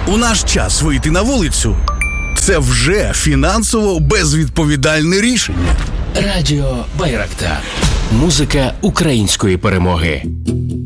У наш час вийти на вулицю – це вже фінансово безвідповідальне рішення. Радіо Байрактар. Музика української перемоги.